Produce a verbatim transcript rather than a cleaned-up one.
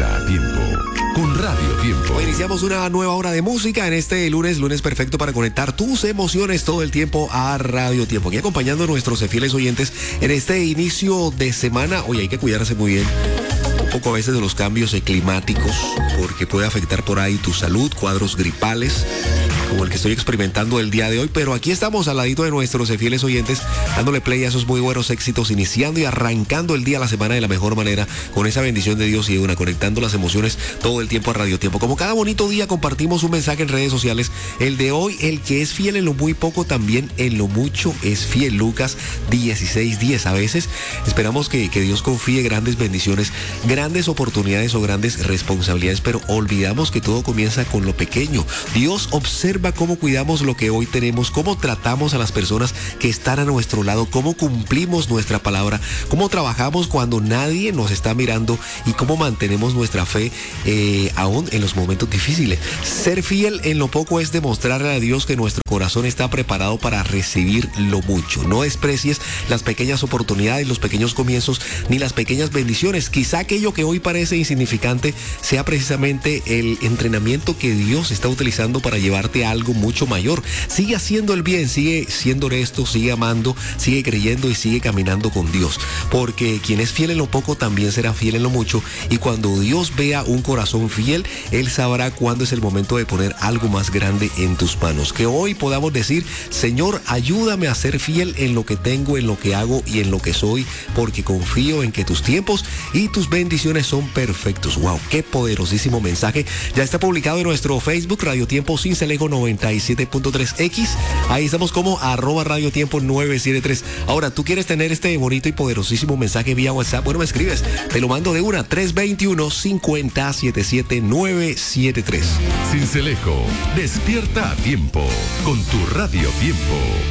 Despierta a tiempo con Radio Tiempo. Hoy iniciamos una nueva hora de música en este lunes, lunes perfecto para conectar tus emociones todo el tiempo a Radio Tiempo. Aquí acompañando a nuestros fieles oyentes en este inicio de semana. Oye, hay que cuidarse muy bien un poco a veces de los cambios climáticos porque puede afectar por ahí tu salud, cuadros gripales como el que estoy experimentando el día de hoy, pero aquí estamos al ladito de nuestros fieles oyentes, dándole play a esos muy buenos éxitos, iniciando y arrancando el día, la semana de la mejor manera, con esa bendición de Dios y de una, conectando las emociones todo el tiempo a Radio Tiempo. Como cada bonito día compartimos un mensaje en redes sociales, el de hoy, el que es fiel en lo muy poco, también en lo mucho es fiel. Lucas dieciséis diez. A veces esperamos que, que Dios confíe grandes bendiciones, grandes oportunidades o grandes responsabilidades, pero olvidamos que todo comienza con lo pequeño. Dios observa cómo cuidamos lo que hoy tenemos, cómo tratamos a las personas que están a nuestro lado, cómo cumplimos nuestra palabra, cómo trabajamos cuando nadie nos está mirando y cómo mantenemos nuestra fe eh, aún en los momentos difíciles. Ser fiel en lo poco es demostrarle a Dios que nuestro corazón está preparado para recibir lo mucho. No desprecies las pequeñas oportunidades, los pequeños comienzos, ni las pequeñas bendiciones. Quizá aquello que hoy parece insignificante sea precisamente el entrenamiento que Dios está utilizando para llevarte a algo mucho mayor. Sigue haciendo el bien, sigue siendo honesto, sigue amando, sigue creyendo y sigue caminando con Dios, porque quien es fiel en lo poco también será fiel en lo mucho, y cuando Dios vea un corazón fiel, Él sabrá cuándo es el momento de poner algo más grande en tus manos. Que hoy podamos decir: Señor, ayúdame a ser fiel en lo que tengo, en lo que hago y en lo que soy, porque confío en que tus tiempos y tus bendiciones son perfectos. Wow, qué poderosísimo mensaje. Ya está publicado en nuestro Facebook, Radio Tiempo Cincelejo noventa y siete punto tres equis. Ahí estamos como arroba Radio Tiempo nueve siete tres. Ahora, ¿tú quieres tener este bonito y poderosísimo mensaje vía WhatsApp? Bueno, me escribes, te lo mando de una, tres dos uno, cinco cero siete siete nueve siete tres. Cincelejo, despierta a tiempo con tu Radio Tiempo.